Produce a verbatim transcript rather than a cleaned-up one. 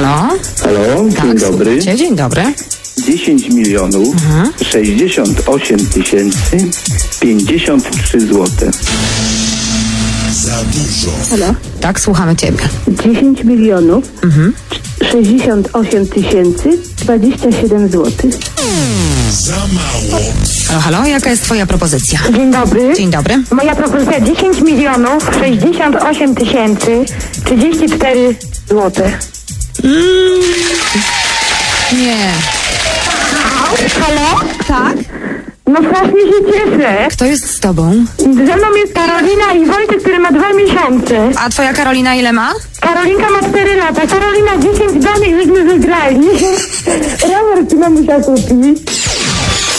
Halo? Halo, Tak, dzień dobry. słuchajcie, dzień dobry. dziesięć milionów Mhm. sześćdziesiąt osiem tysięcy pięćdziesiąt trzy złote. Za dużo. Halo? Tak, słuchamy ciebie. dziesięć milionów Mhm. sześćdziesiąt osiem tysięcy dwadzieścia siedem złotych. Za mało. Halo, halo, jaka jest twoja propozycja? Dzień dobry. Dzień dobry. Moja propozycja dziesięć milionów sześćdziesiąt osiem tysięcy trzydzieści cztery złote. Nie. Halo? Tak? No strasznie się cieszę. Kto jest z tobą? Ze mną jest Karolina i Wojtek, który ma dwa miesiące. A twoja Karolina ile ma? Karolinka ma cztery lata. Karolina dziesięć danych, żeśmy wygrali. Rower ci mamusia kupi.